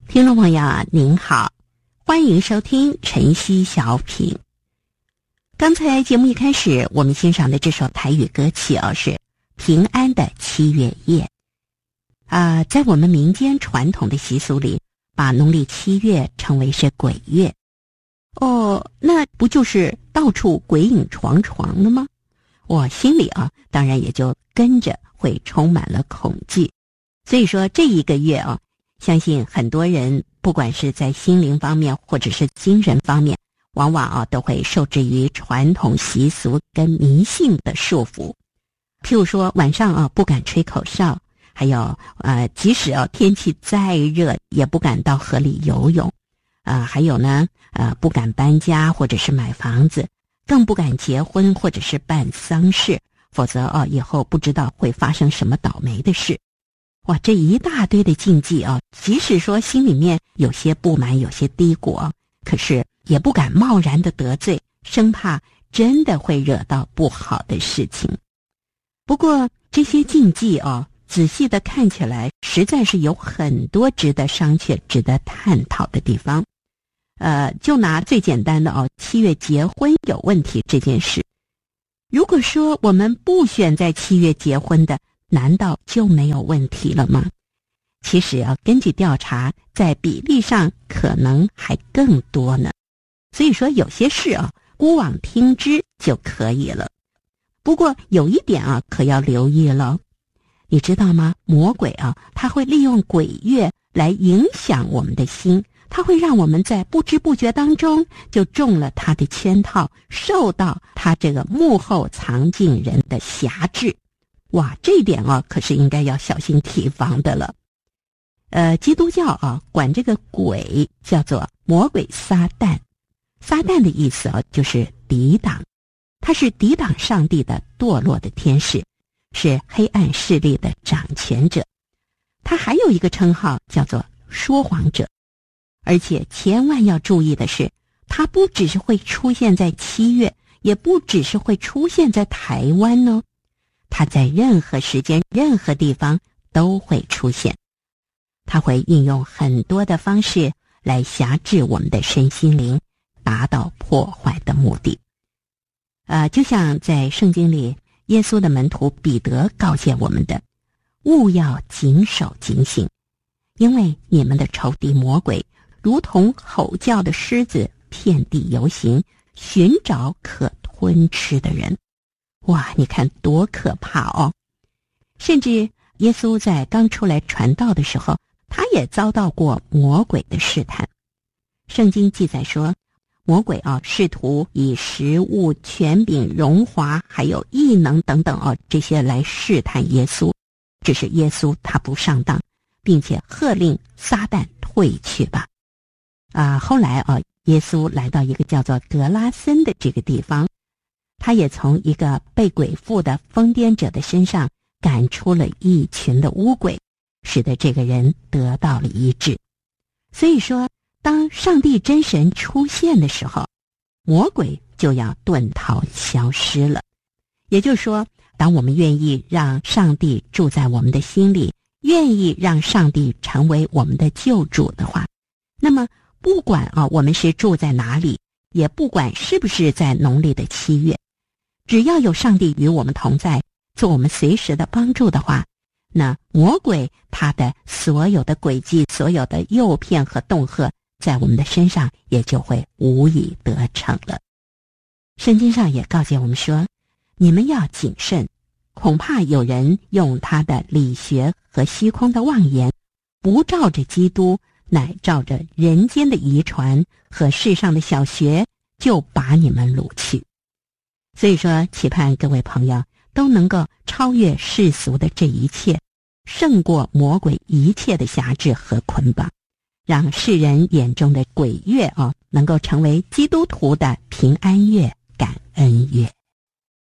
听众朋友您好，欢迎收听晨曦小品。刚才节目一开始，我们欣赏的这首台语歌曲是平安的七月夜。在我们民间传统的习俗里，把农历7月称为是鬼月。那不就是到处鬼影幢幢了吗？我心里当然也就跟着会充满了恐惧。所以说这一个月相信很多人不管是在心灵方面或者是精神方面，往往都会受制于传统习俗跟迷信的束缚。譬如说晚上不敢吹口哨，还有即使天气再热也不敢到河里游泳，还有呢不敢搬家或者是买房子，更不敢结婚或者是办丧事，否则以后不知道会发生什么倒霉的事。哇，这一大堆的禁忌即使说心里面有些不满有些低谷可是也不敢贸然的得罪，生怕真的会惹到不好的事情。不过这些禁忌仔细的看起来实在是有很多值得商榷值得探讨的地方。就拿最简单的7月结婚有问题这件事，如果说我们不选在7月结婚的，难道就没有问题了吗？其实根据调查，在比例上可能还更多呢。所以说有些事姑妄听之就可以了。不过有一点可要留意了，你知道吗？魔鬼他会利用鬼月来影响我们的心，他会让我们在不知不觉当中就中了他的圈套，受到他这个幕后藏镜人的辖制。哇，这一点可是应该要小心提防的了。基督教管这个鬼叫做魔鬼撒旦。撒旦的意思就是抵挡，他是抵挡上帝的堕落的天使，是黑暗势力的掌权者。他还有一个称号叫做说谎者。而且千万要注意的是，他不只是会出现在7月，也不只是会出现在台湾哦，他在任何时间任何地方都会出现。他会运用很多的方式来辖制我们的身心灵，达到破坏的目的。就像在圣经里耶稣的门徒彼得告诫我们的，务要谨守警醒，因为你们的仇敌魔鬼如同吼叫的狮子，遍地游行，寻找可吞吃的人。哇，你看多可怕甚至耶稣在刚出来传道的时候，他也遭到过魔鬼的试探。圣经记载说，魔鬼试图以食物、权柄、荣华还有异能等等这些来试探耶稣，只是耶稣他不上当，并且喝令撒旦退去吧。后来耶稣来到一个叫做格拉森的这个地方，他也从一个被鬼附的疯癫者的身上赶出了一群的污鬼，使得这个人得到了医治。所以说当上帝真神出现的时候，魔鬼就要遁逃消失了。也就是说，当我们愿意让上帝住在我们的心里，愿意让上帝成为我们的救主的话，那么不管我们是住在哪里，也不管是不是在农历的7月，只要有上帝与我们同在，做我们随时的帮助的话，那魔鬼他的所有的诡计，所有的诱骗和恫吓，在我们的身上也就会无以得逞了。圣经上也告诫我们说，你们要谨慎，恐怕有人用他的理学和虚空的妄言，不照着基督，乃照着人间的遗传和世上的小学，就把你们掳去。所以说，期盼各位朋友都能够超越世俗的这一切，胜过魔鬼一切的辖制和捆绑，让世人眼中的鬼月能够成为基督徒的平安月、感恩月。